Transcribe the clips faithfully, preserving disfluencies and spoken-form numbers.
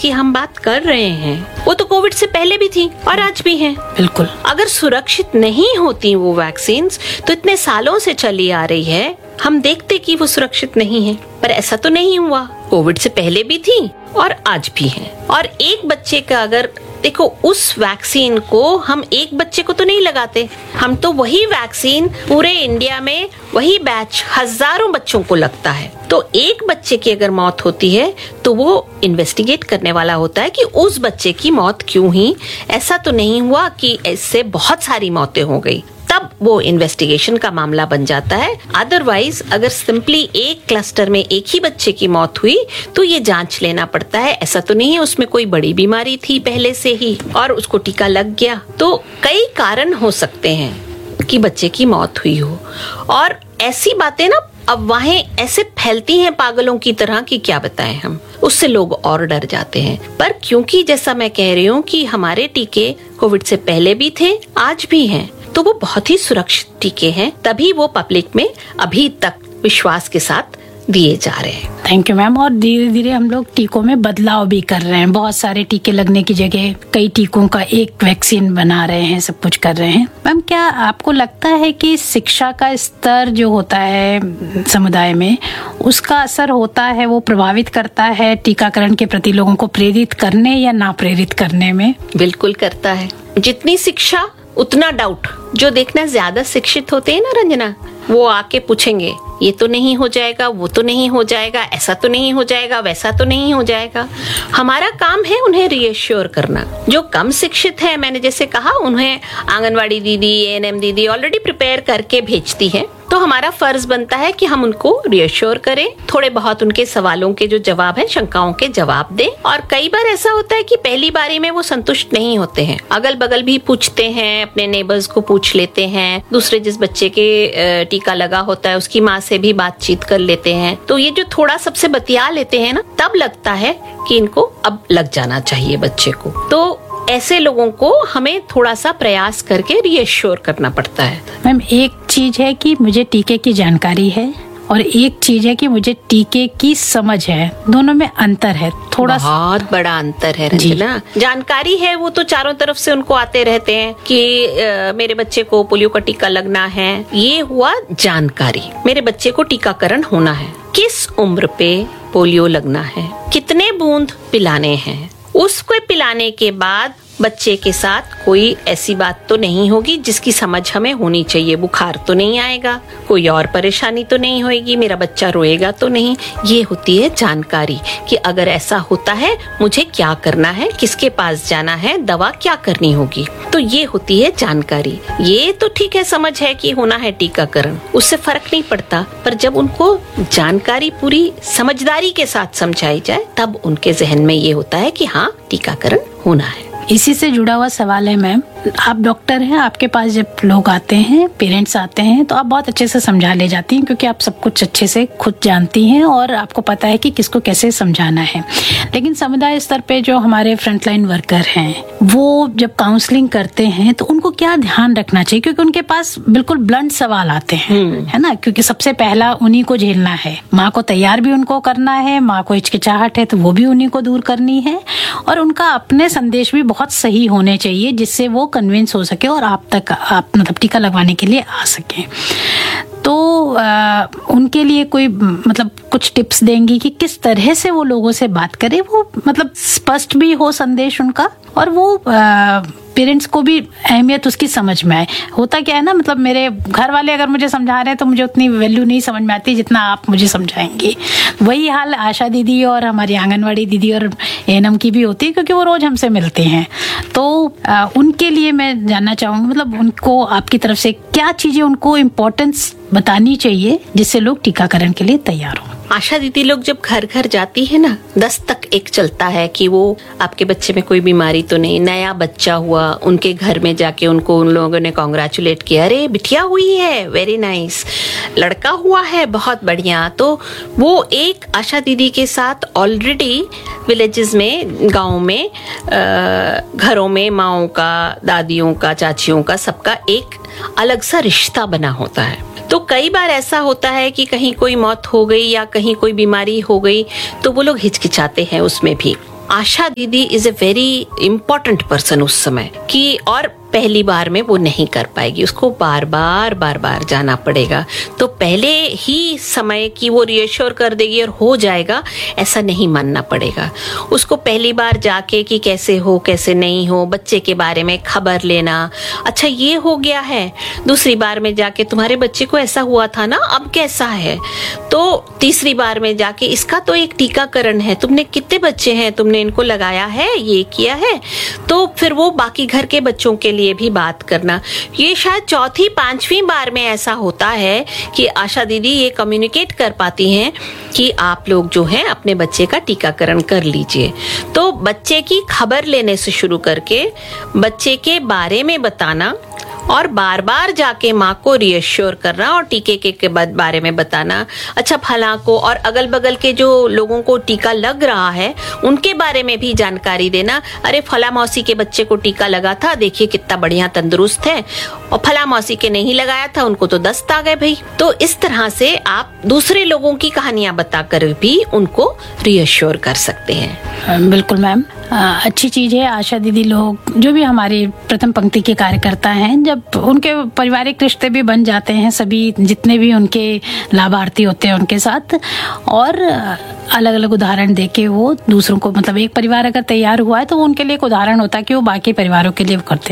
जिसकी हम बात कर रहे हैं वो तो कोविड से पहले भी थी और आज भी है। बिल्कुल। अगर सुरक्षित नहीं होती वो वैक्सीन तो इतने सालों से चली आ रही है, हम देखते कि वो सुरक्षित नहीं है, पर ऐसा तो नहीं हुआ। कोविड से पहले भी थी और आज भी है। और एक बच्चे का अगर देखो, उस वैक्सीन को हम एक बच्चे को तो नहीं लगाते, हम तो वही वैक्सीन पूरे इंडिया में वही बैच हजारों बच्चों को लगता है। तो एक बच्चे की अगर मौत होती है तो वो इन्वेस्टिगेट करने वाला होता है कि उस बच्चे की मौत क्यों हुई, ऐसा तो नहीं हुआ कि इससे बहुत सारी मौतें हो गई, तब वो इन्वेस्टिगेशन का मामला बन जाता है। अदरवाइज अगर सिंपली एक क्लस्टर में एक ही बच्चे की मौत हुई तो ये जांच लेना पड़ता है। ऐसा तो नहीं है उसमें कोई बड़ी बीमारी थी पहले से ही और उसको टीका लग गया। तो कई कारण हो सकते हैं कि बच्चे की मौत हुई हो, और ऐसी बातें ना अब वहाँ ऐसे फैलती हैं पागलों की तरह कि क्या बताएं हम, उससे लोग और डर जाते हैं। पर क्योंकि जैसा मैं कह रही हूँ कि हमारे टीके कोविड से पहले भी थे आज भी हैं, तो वो बहुत ही सुरक्षित टीके हैं, तभी वो पब्लिक में अभी तक विश्वास के साथ दिए जा रहे हैं। Thank you ma'am. और धीरे धीरे हम लोग टीकों में बदलाव भी कर रहे हैं, बहुत सारे टीके लगने की जगह कई टीकों का एक वैक्सीन बना रहे हैं, सब कुछ कर रहे हैं। मैम क्या आपको लगता है कि शिक्षा का स्तर जो होता है समुदाय में, उसका असर होता है, वो प्रभावित करता है टीकाकरण के प्रति लोगों को प्रेरित करने या ना प्रेरित करने में? बिल्कुल करता है। जितनी शिक्षा उतना डाउट। जो देखना ज्यादा शिक्षित होते हैं ना रंजना, वो आके पूछेंगे ये तो नहीं हो जाएगा, वो तो नहीं हो जाएगा, ऐसा तो नहीं हो जाएगा, वैसा तो नहीं हो जाएगा। हमारा काम है उन्हें रीअश्योर करना। जो कम शिक्षित है, मैंने जैसे कहा, उन्हें आंगनवाड़ी दीदी, ए एन एम दीदी ऑलरेडी प्रिपेयर करके भेजती है, तो हमारा फर्ज बनता है कि हम उनको रीअश्योर करें, थोड़े बहुत उनके सवालों के जो जवाब है, शंकाओं के जवाब दें। और कई बार ऐसा होता है कि पहली बारी में वो संतुष्ट नहीं होते हैं, अगल बगल भी पूछते हैं, अपने नेबर्स को पूछ लेते हैं, दूसरे जिस बच्चे के टीका लगा होता है उसकी माँ से भी बातचीत कर लेते हैं। तो ये जो थोड़ा सबसे बतिया लेते हैं ना, तब लगता है कि इनको अब लग जाना चाहिए बच्चे को। तो ऐसे लोगों को हमें थोड़ा सा प्रयास करके रीअश्योर करना पड़ता है। मैम एक चीज है कि मुझे टीके की जानकारी है और एक चीज है कि मुझे टीके की समझ है, दोनों में अंतर है, थोड़ा बहुत बड़ा अंतर है रंजना। जानकारी है वो तो चारों तरफ से उनको आते रहते हैं कि आ, मेरे बच्चे को पोलियो का टीका लगना है, ये हुआ जानकारी। मेरे बच्चे को टीकाकरण होना है, किस उम्र पे पोलियो लगना है, कितने बूंद पिलाने हैं, उसको पिलाने के बाद बच्चे के साथ कोई ऐसी बात तो नहीं होगी जिसकी समझ हमें होनी चाहिए। बुखार तो नहीं आएगा, कोई और परेशानी तो नहीं होगी, मेरा बच्चा रोएगा तो नहीं। ये होती है जानकारी कि अगर ऐसा होता है मुझे क्या करना है, किसके पास जाना है, दवा क्या करनी होगी। तो ये होती है जानकारी। ये तो ठीक है, समझ है कि होना है टीकाकरण, उससे फर्क नहीं पड़ता। पर जब उनको जानकारी पूरी समझदारी के साथ समझाई जाए, तब उनके जहन में ये होता है कि हाँ, टीकाकरण होना है। इसी से जुड़ा हुआ सवाल है मैम, आप डॉक्टर हैं, आपके पास जब लोग आते हैं, पेरेंट्स आते हैं, तो आप बहुत अच्छे से समझा ले जाती हैं क्योंकि आप सब कुछ अच्छे से खुद जानती हैं और आपको पता है कि किसको कैसे समझाना है। लेकिन समुदाय स्तर पे जो हमारे फ्रंटलाइन वर्कर हैं, वो जब काउंसलिंग करते हैं तो उनको क्या ध्यान रखना चाहिए? क्योंकि उनके पास बिल्कुल ब्लंट सवाल आते हैं, है ना, क्योंकि सबसे पहला उन्हीं को झेलना है, माँ को तैयार भी उनको करना है, माँ को हिचकिचाहट है तो वो भी उन्हीं को दूर करनी है, और उनका अपने संदेश भी बहुत सही होने चाहिए जिससे वो कन्विंस हो सके और आप तक आप मतलब टीका लगवाने के लिए आ सके। तो आ, उनके लिए कोई मतलब कुछ टिप्स देंगी कि किस तरह से वो लोगों से बात करे, वो मतलब स्पष्ट भी हो संदेश उनका और वो आ, पेरेंट्स को भी अहमियत उसकी समझ में आए। होता क्या है ना, मतलब मेरे घर वाले अगर मुझे समझा रहे हैं तो मुझे उतनी वैल्यू नहीं समझ में आती जितना आप मुझे समझाएंगे। वही हाल आशा दीदी और हमारी आंगनवाड़ी दीदी और एएनएम की भी होती है क्योंकि वो रोज हमसे मिलते हैं। तो आ, उनके लिए मैं जानना चाहूंगी, मतलब उनको आपकी तरफ से क्या चीजें उनको इम्पोर्टेंस बतानी चाहिए जिससे लोग टीकाकरण के लिए तैयार हों? आशा दीदी लोग जब घर घर जाती है ना, दस तक एक चलता है कि वो आपके बच्चे में कोई बीमारी तो नहीं, नया बच्चा हुआ, उनके घर में जाके उनको उन लोगों ने कॉन्ग्रेचुलेट किया, अरे बिटिया हुई है, वेरी नाइस, लड़का हुआ है, बहुत बढ़िया। तो वो एक आशा दीदी के साथ ऑलरेडी विलेजेस में, गाँव में, घरों में माओं का, दादियों का, चाचियों का, सबका एक अलग सा रिश्ता बना होता है। तो कई बार ऐसा होता है कि कहीं कोई मौत हो गई या कहीं कोई बीमारी हो गई तो वो लोग हिचकिचाते हैं उसमें भी। आशा दीदी is a very important person उस समय कि, और पहली बार में वो नहीं कर पाएगी, उसको बार बार बार बार जाना पड़ेगा। तो पहले ही समय की वो रिएश्योर कर देगी और हो जाएगा, ऐसा नहीं मानना पड़ेगा। उसको पहली बार जाके कि कैसे हो कैसे नहीं हो, बच्चे के बारे में खबर लेना, अच्छा ये हो गया है, दूसरी बार में जाके तुम्हारे बच्चे को ऐसा हुआ था ना, अब कैसा है, तो तीसरी बार में जाके इसका तो एक टीकाकरण है, तुमने कितने बच्चे हैं, तुमने इनको लगाया है, ये किया है, तो फिर वो बाकी घर के बच्चों के लिए भी बात करना। ये शायद चौथी पांचवी बार में ऐसा होता है कि आशा दीदी ये कम्युनिकेट कर पाती हैं कि आप लोग जो हैं अपने बच्चे का टीकाकरण कर लीजिए। तो बच्चे की खबर लेने से शुरू करके बच्चे के बारे में बताना और बार बार जाके माँ को रिएश्योर करना और टीके के, के बारे में बताना, अच्छा फला को और अगल बगल के जो लोगों को टीका लग रहा है उनके बारे में भी जानकारी देना, अरे फला मौसी के बच्चे को टीका लगा था, देखिए कितना बढ़िया तंदुरुस्त है, और फला मौसी के नहीं लगाया था, उनको तो दस्त आ गए भाई। तो इस तरह से आप दूसरे लोगों की कहानियां बताकर भी उनको रिएश्योर कर सकते हैं। बिल्कुल मैम, अच्छी चीज है। आशा दीदी लोग जो भी हमारी प्रथम पंक्ति के कार्यकर्ता हैं, जब उनके पारिवारिक रिश्ते भी बन जाते हैं, सभी जितने भी उनके लाभार्थी होते हैं उनके साथ, और अलग अलग उदाहरण देके वो दूसरों को, मतलब एक परिवार अगर तैयार हुआ है तो वो उनके लिए एक उदाहरण होता है कि वो बाकी परिवारों के लिए करते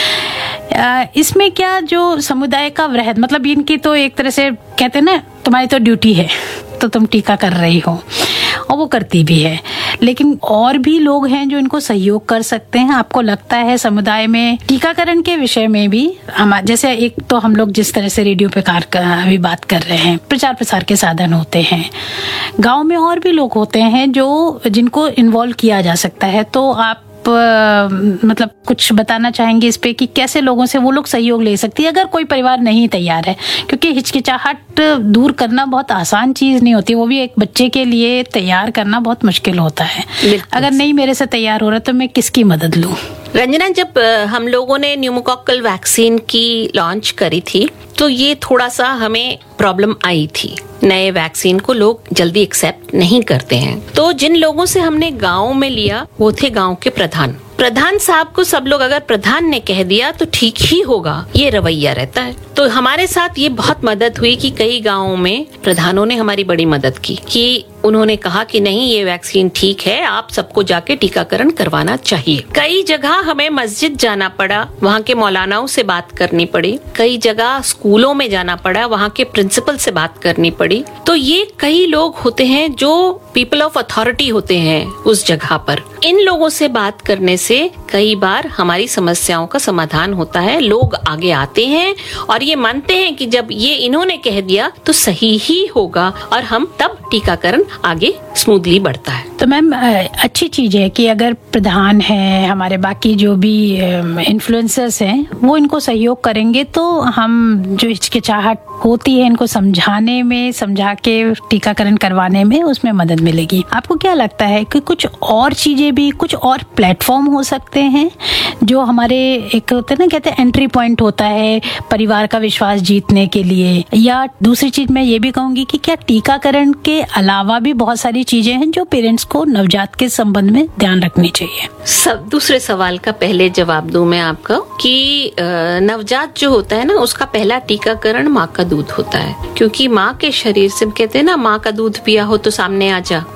हैं। इसमें क्या जो समुदाय का वृहद, मतलब इनकी तो एक तरह से कहते हैं ना, तुम्हारी तो ड्यूटी है तो तुम टीका कर रही हो, और वो करती भी है, लेकिन और भी लोग हैं जो इनको सहयोग कर सकते हैं। आपको लगता है समुदाय में टीकाकरण के विषय में भी हम, जैसे एक तो हम लोग जिस तरह से रेडियो पे कार अभी बात कर रहे हैं, प्रचार प्रसार के साधन होते हैं, गांव में और भी लोग होते हैं जो जिनको इन्वॉल्व किया जा सकता है, तो आप आ, मतलब कुछ बताना चाहेंगे इस पे कि कैसे लोगों से वो लोग सहयोग ले सकती है अगर कोई परिवार नहीं तैयार है, क्योंकि हिचकिचाहट दूर करना बहुत आसान चीज नहीं होती, वो भी एक बच्चे के लिए तैयार करना बहुत मुश्किल होता है। अगर नहीं मेरे से तैयार हो रहा तो मैं किसकी मदद लूं? रंजना, जब हम लोगों ने न्यूमोकॉकल वैक्सीन की लॉन्च करी थी तो ये थोड़ा सा हमें प्रॉब्लम आई थी, नए वैक्सीन को लोग जल्दी एक्सेप्ट नहीं करते हैं। तो जिन लोगों से हमने गांव में लिया वो थे गांव के प्रधान। प्रधान साहब को सब लोग, अगर प्रधान ने कह दिया तो ठीक ही होगा, ये रवैया रहता है। तो हमारे साथ ये बहुत मदद हुई कि कई गांवों में प्रधानों ने हमारी बड़ी मदद की कि उन्होंने कहा कि नहीं ये वैक्सीन ठीक है, आप सबको जाके टीकाकरण करवाना चाहिए। कई जगह हमें मस्जिद जाना पड़ा, वहाँ के मौलानाओं से बात करनी पड़ी, कई जगह स्कूलों में जाना पड़ा, वहाँ के प्रिंसिपल से बात करनी पड़ी। तो ये कई लोग होते हैं जो पीपल ऑफ अथॉरिटी होते हैं उस जगह पर, इन लोगों से बात करने से कई बार हमारी समस्याओं का समाधान होता है। लोग आगे आते हैं और ये मानते हैं कि जब ये इन्होंने कह दिया तो सही ही होगा, और हम तब टीकाकरण आगे स्मूथली बढ़ता है। तो मैम अच्छी चीज है कि अगर प्रधान है, हमारे बाकी जो भी इन्फ्लुएंसर्स हैं, वो इनको सहयोग करेंगे तो हम जो हिचकिचाहट होती है इनको समझाने में, समझा के टीकाकरण करवाने में उसमें मदद मिलेगी। आपको क्या लगता है कि कुछ और चीजें भी, कुछ और प्लेटफॉर्म हो सकते हैं जो हमारे, एक होता है ना, कहते हैं एंट्री पॉइंट होता है परिवार का विश्वास जीतने के लिए? या दूसरी चीज मैं ये भी कहूंगी कि क्या टीकाकरण के अलावा भी बहुत सारी चीजें हैं जो पेरेंट्स को नवजात के संबंध में ध्यान रखनी चाहिए? सब दूसरे सवाल का पहले जवाब दूं मैं आपका कि नवजात जो होता है ना, उसका पहला टीकाकरण माँ का दूध होता है, क्योंकि माँ के शरीर से, कहते हैं ना, माँ का दूध पिया हो तो सामने आ जा।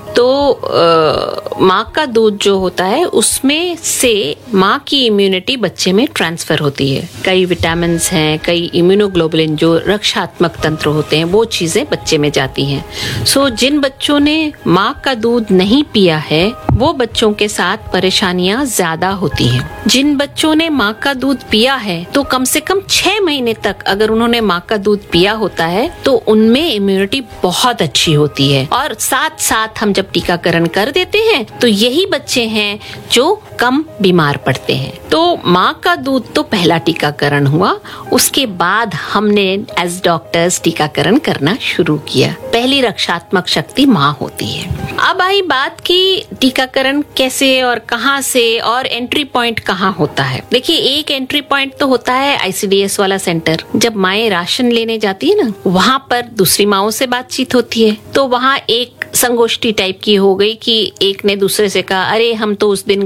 तो माँ का दूध जो होता है उसमें से माँ की इम्यूनिटी बच्चे में ट्रांसफर होती है। कई विटामिन हैं, कई इम्यूनोग्लोबुलिन जो रक्षात्मक तंत्र होते हैं, वो चीजें बच्चे में जाती हैं। सो जिन बच्चों ने माँ का दूध नहीं पिया है वो बच्चों के साथ परेशानियां ज्यादा होती हैं। जिन बच्चों ने माँ का दूध पिया है तो कम से कम छह महीने तक अगर उन्होंने माँ का दूध पिया होता है तो उनमें इम्यूनिटी बहुत अच्छी होती है। और साथ साथ हम जब टीकाकरण कर देते हैं तो यही बच्चे हैं जो कम बीमार पड़ते हैं। तो माँ का दूध तो पहला टीकाकरण हुआ, उसके बाद हमने एज डॉक्टर्स टीकाकरण करना शुरू किया। पहली रक्षात्मक शक्ति माँ होती है। अब आई बात की टीकाकरण कैसे और कहाँ से और एंट्री पॉइंट कहाँ होता है। देखिए, एक एंट्री पॉइंट तो होता है आईसीडीएस वाला सेंटर। जब माएँ राशन लेने जाती है ना, वहाँ पर दूसरी माओं से बातचीत होती है, तो वहाँ एक संगोष्ठी टाइप की हो गई कि एक ने दूसरे से कहा, अरे हम तो उस दिन